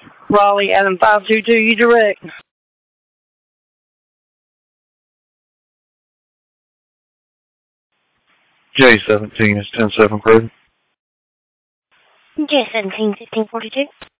Raleigh, Adam 522, you direct. J17 is 10-7 clear. J17, 1542.